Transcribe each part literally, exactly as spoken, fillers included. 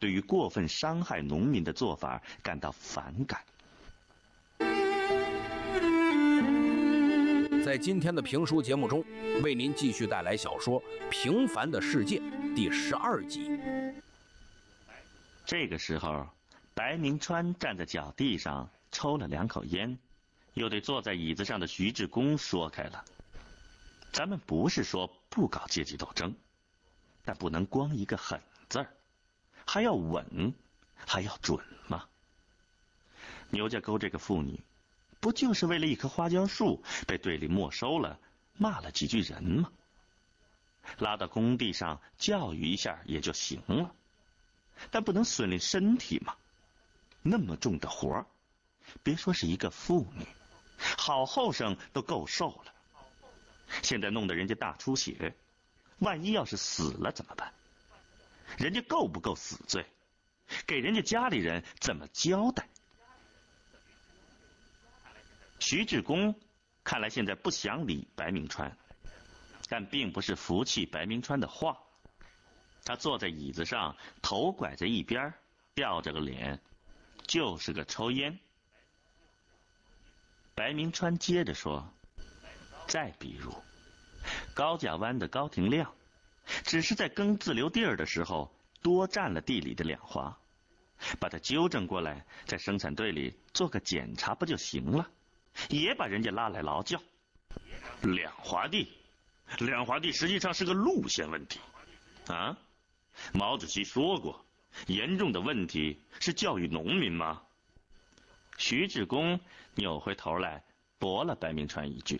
对于过分伤害农民的做法感到反感。 在今天的评书节目中，为您继续带来小说《平凡的世界》第十二集。 这个时候，白明川站在脚地上抽了两口烟，又对坐在椅子上的徐志公说开了：咱们不是说不搞阶级斗争，但不能光一个狠字儿，还要稳，还要准吗？牛家沟这个妇女不就是为了一棵花椒树被队里没收了，骂了几句人吗？拉到工地上教育一下也就行了，但不能损了身体嘛。那么重的活儿，别说是一个妇女，好后生都够受了，现在弄得人家大出血，万一要是死了怎么办？人家够不够死罪？给人家家里人怎么交代？徐志公看来现在不想理白明川，但并不是服气白明川的话。他坐在椅子上，头拐在一边，吊着个脸，就是个抽烟。白明川接着说：再比如高家湾的高廷亮，只是在耕自留地儿的时候多占了地里的两华，把他纠正过来，在生产队里做个检查不就行了？也把人家拉来劳教。两华地，两华地实际上是个路线问题啊！毛主席说过，严重的问题是教育农民吗？徐志公扭回头来驳了白明川一句：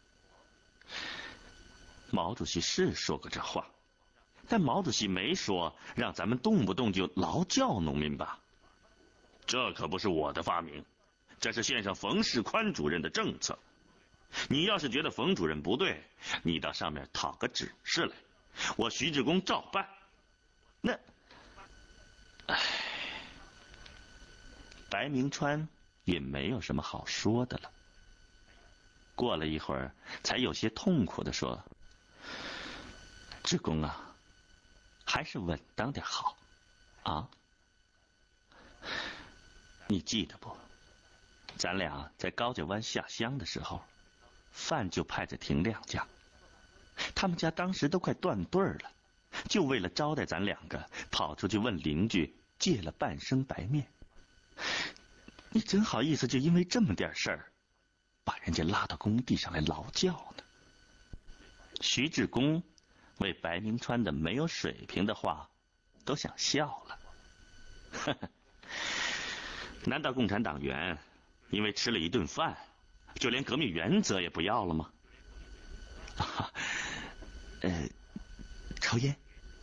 毛主席是说过这话，但毛主席没说让咱们动不动就劳教农民吧？这可不是我的发明，这是县上冯世宽主任的政策。你要是觉得冯主任不对，你到上面讨个指示来，我徐志公照办。那，唉，白明川也没有什么好说的了。过了一会儿，才有些痛苦地说：志公啊，还是稳当点好啊。你记得不？咱俩在高家湾下乡的时候，饭就派在廷亮家，他们家当时都快断队了，就为了招待咱两个，跑出去问邻居借了半升白面。你真好意思就因为这么点事儿，把人家拉到工地上来劳教呢？徐志公为白明川的没有水平的话都想笑了。呵呵，难道共产党员因为吃了一顿饭，就连革命原则也不要了吗？啊，呃，抽烟。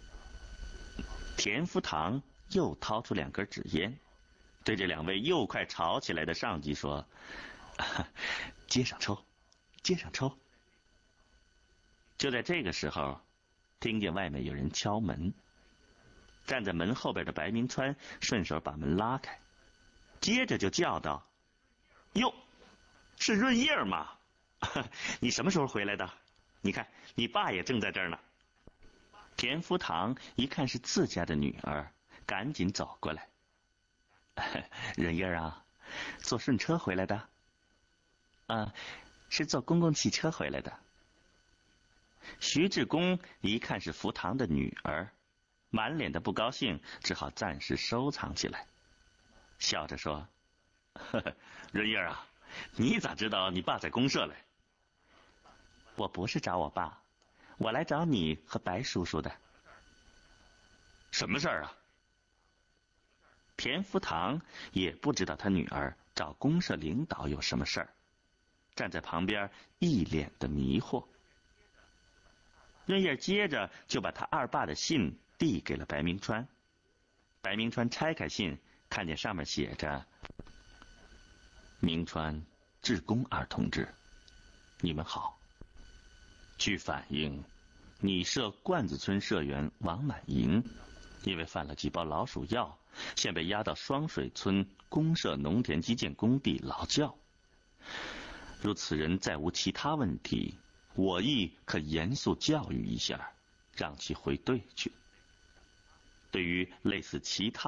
田福堂又掏出两根纸烟，对这两位又快吵起来的上级说：啊，接上抽，接上抽。就在这个时候，听见外面有人敲门，站在门后边的白明川顺手把门拉开，接着就叫道：哟，是润叶吗？你什么时候回来的？你看你爸也正在这儿呢。田福堂一看是自家的女儿，赶紧走过来：润叶啊，坐顺车回来的？啊，是坐公共汽车回来的。徐志公一看是福堂的女儿，满脸的不高兴，只好暂时收藏起来，笑着说：呵呵，润叶啊，你咋知道你爸在公社来？我不是找我爸，我来找你和白叔叔的。什么事儿啊？田福堂也不知道他女儿找公社领导有什么事儿，站在旁边一脸的迷惑。润叶接着就把他二爸的信递给了白明川。白明川拆开信，看见上面写着：明川、志公二同志，你们好。据反映，你社罐子村社员王满银因为犯了几包老鼠药，现被押到双水村公社农田基建工地劳教。如此人再无其他问题，我亦可严肃教育一下，让其回队去。对于类似其他